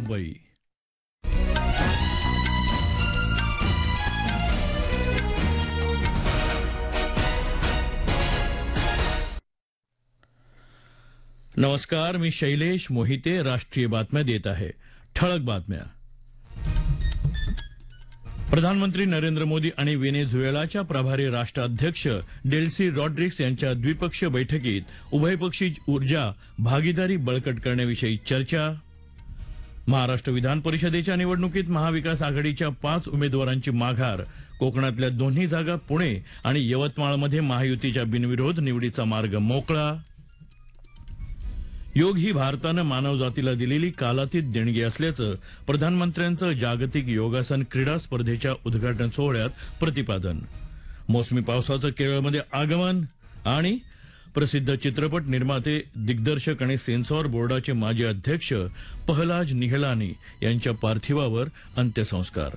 मुंबई. नमस्कार, मी शैलेश मोहिते राष्ट्रीय बातम्या देत आहे. ठळक बातम्या. प्रधानमंत्री नरेंद्र मोदी आणि व्हेनेझुएलाच्या प्रभारी राष्ट्राध्यक्ष डेल्सी रॉड्रिग्स यांच्या द्विपक्षीय बैठकीत उभयपक्षी ऊर्जा भागीदारी बळकट करण्याविषयी चर्चा. महाराष्ट्र विधान परिषदेच्या निवडणुकीत महाविकास आघाडीच्या 5 उमेदवारांची माघार. कोकणातल्या दोन्ही जागा पुणे आणि यवतमाळमध्ये महायुतीच्या बिनविरोध निवडीचा मार्ग मोकळा. योग ही भारतानं मानवजातीला दिलेली कालातीत देणगी असल्याचं प्रधानमंत्र्यांचं जागतिक योगासन क्रीडा स्पर्धेच्या उद्घाटन सोहळ्यात प्रतिपादन. मोसमी पावसाचं केरळमध्ये आगमन. आणि प्रसिद्ध चित्रपट निर्माते, दिग्दर्शक आणि सेन्सॉर बोर्डाचे माजी अध्यक्ष पहलाज निहलानी यांच्या पार्थिवावर अंत्यसंस्कार.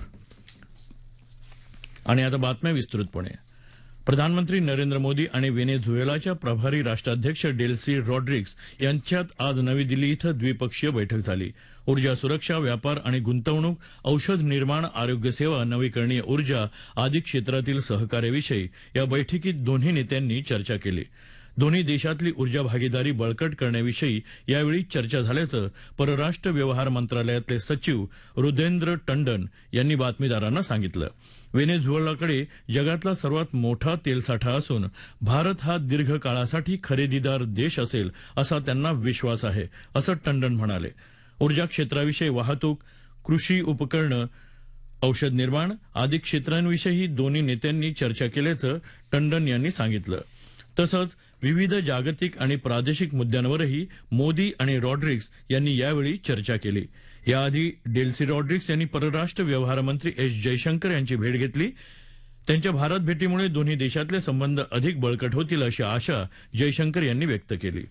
आणि आता बातम्या विस्तृतपणे. प्रधानमंत्री नरेंद्र मोदी आणि व्हेनेझुएलाच्या प्रभारी राष्ट्राध्यक्ष डेल्सी रॉड्रिग्स यांच्यात आज नवी दिल्ली इथं द्विपक्षीय बैठक झाली. ऊर्जा सुरक्षा, व्यापार आणि गुंतवणूक, औषध निर्माण, आरोग्य सेवा, नवीकरणीय ऊर्जा आदी क्षेत्रातील सहकार्याविषयी या बैठकीत दोन्ही नेत्यांनी चर्चा केली. दोन्ही देशातली ऊर्जा भागीदारी बळकट करण्याविषयी यावेळी चर्चा झाल्याचं परराष्ट्र व्यवहार मंत्रालयातले सचिव रुदेंद्र टंडन यांनी बातमीदारांना सांगितलं. व्हेनेझुएलाकडे जगातला सर्वात मोठा तेलसाठा असून भारत हा दीर्घकाळासाठी खरेदीदार देश असेल असा त्यांना विश्वास आहे, असं टंडन म्हणाले. ऊर्जा क्षेत्राविषयी वाहतूक, कृषी उपकरणं, औषध निर्माण आदी क्षेत्रांविषयी दोन्ही नेत्यांनी चर्चा केल्याचं टंडन यांनी सांगितलं. तसंच विविध जागतिक आणि प्रादेशिक मुद्द्यांवरही मोदी आणि रॉड्रिग्स यांनी यावेळी चर्चा केली. याआधी डेल्सी रॉड्रिग्स यांनी परराष्ट्र व्यवहार मंत्री एस जयशंकर यांची भेट घेतली. त्यांच्या भारत भेटीमुळे दोन्ही देशातले संबंध अधिक बळकट होतील अशी आशा जयशंकर यांनी व्यक्त केली.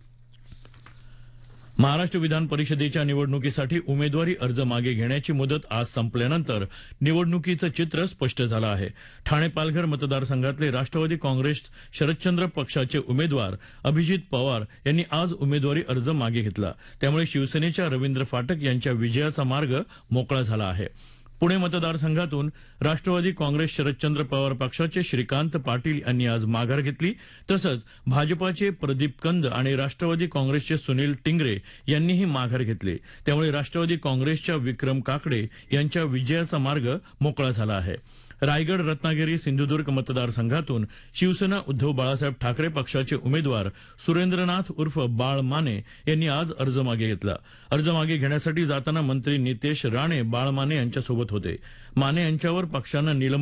महाराष्ट्र विधान परिषदेच्या निवडणुकीसाठी उमेदवारी अर्ज मागे घेण्याची मुदत आज संपल्यानंतर निवडणुकीचं चित्र स्पष्ट झालं आहे. ठाणे पालघर मतदारसंघातले राष्ट्रवादी काँग्रेस शरदचंद्र पक्षाचे उमेदवार अभिजित पवार यांनी आज उमेदवारी अर्ज मागे घेतला. त्यामुळे शिवसेनेच्या रवींद्र फाटक यांच्या विजयाचा मार्ग मोकळा झाला आहे. पुणे मतदारसंघातून राष्ट्रवादी काँग्रेस शरदचंद्र पवार पक्षाचे श्रीकांत पाटील यांनी आज माघार घेतली. तसंच भाजपाचे प्रदीप कंद आणि राष्ट्रवादी काँग्रेसचे सुनील टिंगरे यांनीही माघार घेतली. त्यामुळे राष्ट्रवादी काँग्रेसच्या विक्रम काकडे यांच्या विजयाचा मार्ग मोकळा झाला आहे. रायगड, रत्नागिरी, सिंधुदुर्ग मतदारसंघातून शिवसेना उद्धव बाळासाहेब ठाकरे पक्षाचे उमेदवार सुरेंद्रनाथ उर्फ बाळ माने यांनी आज अर्ज मागे घेतला. अर्ज मागे घेण्यासाठी जाताना मंत्री नितेश राणे बाळ माने यांच्यासोबत होते. माने यांच्यावर पक्षानं निलंबन